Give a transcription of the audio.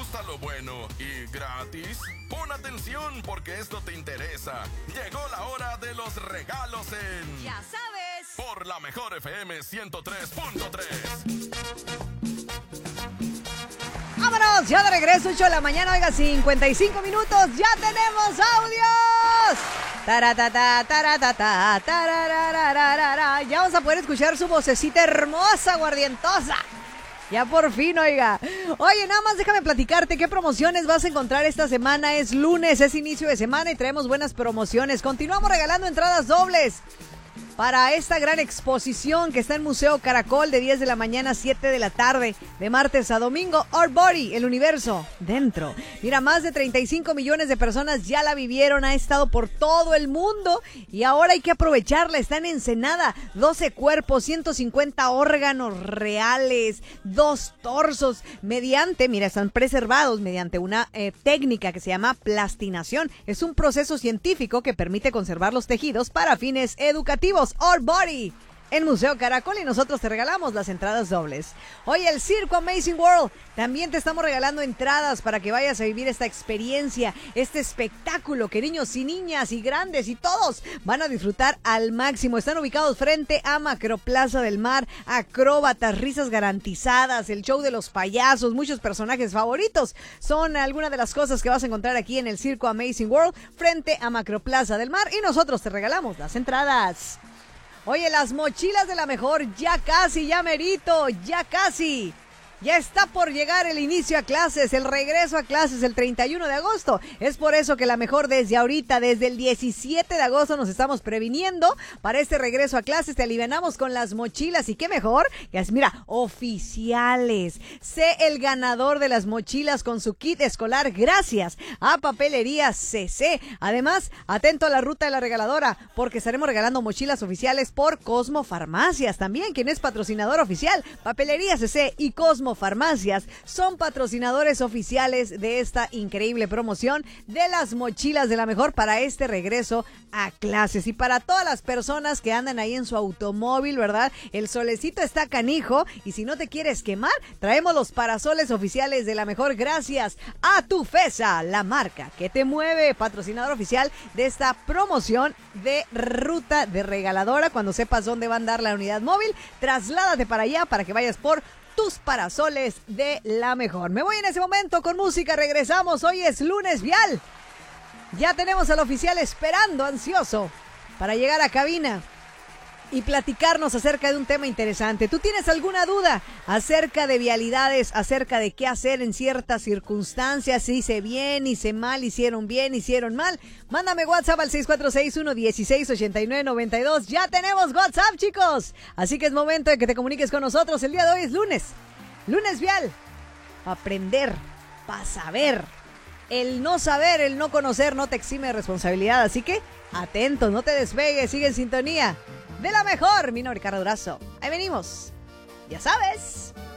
gusta lo bueno y gratis? Pon atención porque esto te interesa. Llegó la hora de los regalos en... ¡Ya sabes! Por la Mejor FM 103.3. ¡Vámonos! Ya de regreso, 8 de la mañana, oiga, 55 minutos. ¡Ya tenemos audios! Taratata, taratata, tararararara. Ya vamos a poder escuchar su vocecita hermosa, guardientosa. Ya por fin, oiga. Oye, nada más déjame platicarte qué promociones vas a encontrar esta semana. Es lunes, es inicio de semana y traemos buenas promociones. Continuamos regalando entradas dobles para esta gran exposición que está en Museo Caracol de 10 de la mañana a 7 de la tarde, de martes a domingo. Our Body, el universo, dentro. Mira, más de 35 millones de personas ya la vivieron, ha estado por todo el mundo y ahora hay que aprovecharla. Está en Ensenada, 12 cuerpos, 150 órganos reales, 2 torsos, están preservados mediante una técnica que se llama plastinación. Es un proceso científico que permite conservar los tejidos para fines educativos. Our Body en Museo Caracol y nosotros te regalamos las entradas dobles. Oye, el Circo Amazing World, también te estamos regalando entradas para que vayas a vivir esta experiencia, este espectáculo que niños y niñas y grandes y todos van a disfrutar al máximo. Están ubicados frente a Macroplaza del Mar, acróbatas, risas garantizadas, el show de los payasos, muchos personajes favoritos. Son algunas de las cosas que vas a encontrar aquí en el Circo Amazing World frente a Macroplaza del Mar y nosotros te regalamos las entradas. Oye, las mochilas de la Mejor, ya casi, ya merito, ya casi. Ya está por llegar el inicio a clases, el regreso a clases el 31 de agosto. Es por eso que la Mejor desde ahorita, desde el 17 de agosto nos estamos previniendo para este regreso a clases. Te alivianamos con las mochilas y qué mejor, que es, mira, oficiales. Sé el ganador de las mochilas con su kit escolar gracias a Papelería CC. Además, atento a la ruta de la regaladora porque estaremos regalando mochilas oficiales por Cosmo Farmacias también, quien es patrocinador oficial. Papelería CC y Cosmo Farmacias son patrocinadores oficiales de esta increíble promoción de las mochilas de la Mejor para este regreso a clases. Y para todas las personas que andan ahí en su automóvil, ¿verdad? El solecito está canijo y si no te quieres quemar, traemos los parasoles oficiales de la Mejor gracias a Tufesa, la marca que te mueve, patrocinador oficial de esta promoción de ruta de regaladora. Cuando sepas dónde va a andar la unidad móvil, trasládate para allá para que vayas por tus parasoles de la Mejor. Me voy en ese momento con música, regresamos. Hoy es lunes vial. Ya tenemos al oficial esperando, ansioso, para llegar a cabina y platicarnos acerca de un tema interesante. ¿Tú tienes alguna duda acerca de vialidades, acerca de qué hacer en ciertas circunstancias? Si hice bien, hice mal, hicieron bien, hicieron mal. Mándame WhatsApp al 646-116-8992. Ya tenemos WhatsApp, chicos. Así que es momento de que te comuniques con nosotros. El día de hoy es lunes. Lunes vial. Aprender, para saber. El no saber, el no conocer no te exime de responsabilidad. Así que atentos, no te despegues, sigue en sintonía de la Mejor. Mi nombre es Ricardo Durazo. Ahí venimos. Ya sabes.